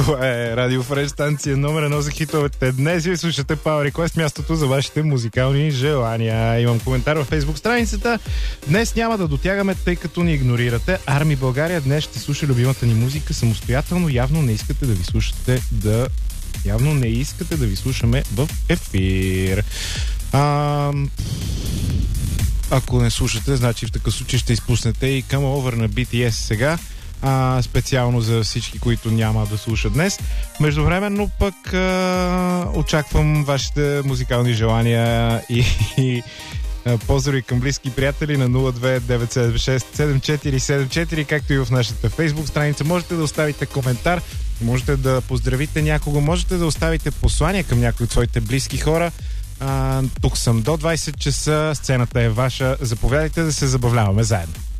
Това е Радио Фреш, станция номер 1 за хитовете. Днес ви слушате Power Request, мястото за вашите музикални желания. Имам коментар във Facebook страницата. Днес няма да дотягаме, тъй като ни игнорирате. Арми България днес ще слуша любимата ни музика самостоятелно. Явно не искате да ви слушаме в ефир. Ако не слушате, значи в такъв случай ще изпуснете и Come Over на BTS сега. Специално за всички, които няма да слушат днес. Междувременно пък очаквам вашите музикални желания и поздрави към близки приятели на 029767474, както и в нашата Facebook страница. Можете да оставите коментар, можете да поздравите някого, можете да оставите послание към някои от своите близки хора. Тук съм до 20 часа, сцената е ваша. Заповядайте да се забавляваме заедно.